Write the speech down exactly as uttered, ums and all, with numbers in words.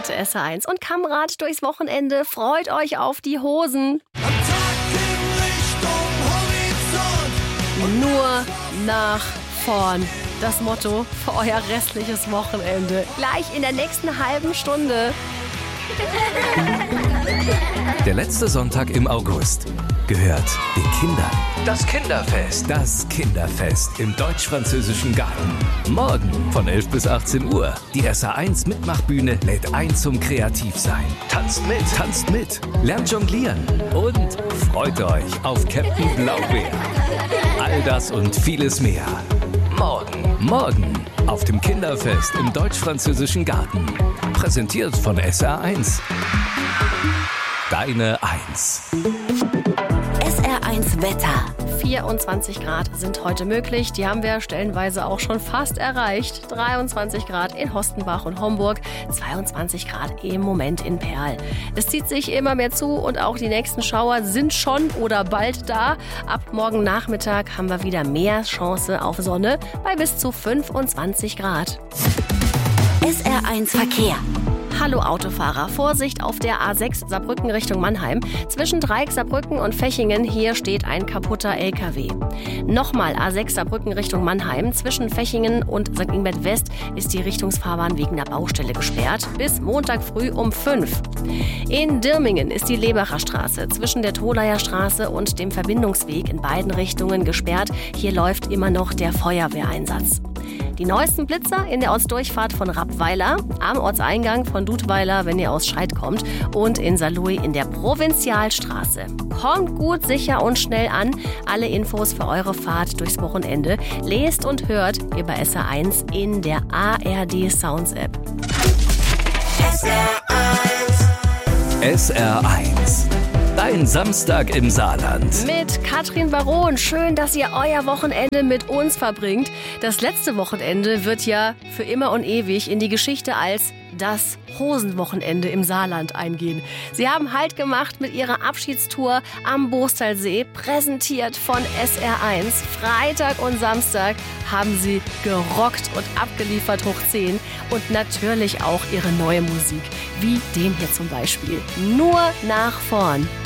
mit S R eins. Und Kamerad durchs Wochenende, freut euch auf die Hosen. Nur nach vorn. Das Motto für euer restliches Wochenende. Gleich in der nächsten halben Stunde. Der letzte Sonntag im August gehört den Kindern. Das Kinderfest. Das Kinderfest im Deutsch-Französischen Garten. Morgen von elf bis achtzehn Uhr. Die S R eins Mitmachbühne lädt ein zum Kreativsein. Tanzt mit, tanzt mit, lernt jonglieren und freut euch auf Captain Blaubeer. All das und vieles mehr. Morgen, morgen auf dem Kinderfest im Deutsch-Französischen Garten. Präsentiert von S R eins. Deine Eins. S R eins Wetter. vierundzwanzig Grad sind heute möglich. Die haben wir stellenweise auch schon fast erreicht. dreiundzwanzig Grad in Hostenbach und Homburg, zweiundzwanzig Grad im Moment in Perl. Es zieht sich immer mehr zu und auch die nächsten Schauer sind schon oder bald da. Ab morgen Nachmittag haben wir wieder mehr Chance auf Sonne bei bis zu fünfundzwanzig Grad. S R eins Verkehr. Hallo Autofahrer, Vorsicht auf der A sechs Saarbrücken Richtung Mannheim. Zwischen Dreieck Saarbrücken und Fechingen, hier steht ein kaputter L K W. Nochmal A sechs Saarbrücken Richtung Mannheim. Zwischen Fechingen und Sankt Ingbert West ist die Richtungsfahrbahn wegen der Baustelle gesperrt. Bis Montag früh um fünf. In Dirmingen ist die Lebacher Straße zwischen der Tholeier Straße und dem Verbindungsweg in beiden Richtungen gesperrt. Hier läuft immer noch der Feuerwehreinsatz. Die neuesten Blitzer in der Ortsdurchfahrt von Rappweiler, am Ortseingang von Dudweiler, wenn ihr aus Scheid kommt, und in Saarlouis in der Provinzialstraße. Kommt gut, sicher und schnell an. Alle Infos für eure Fahrt durchs Wochenende lest und hört ihr bei S R eins in der A R D Sounds App. S R eins. S R eins. Dein Samstag im Saarland. Mit Katrin Baron. Schön, dass ihr euer Wochenende mit uns verbringt. Das letzte Wochenende wird ja für immer und ewig in die Geschichte als das Hosenwochenende im Saarland eingehen. Sie haben Halt gemacht mit ihrer Abschiedstour am Boostalsee, präsentiert von S R eins. Freitag und Samstag haben sie gerockt und abgeliefert hoch zehn. Und natürlich auch ihre neue Musik, wie den hier zum Beispiel. Nur nach vorn.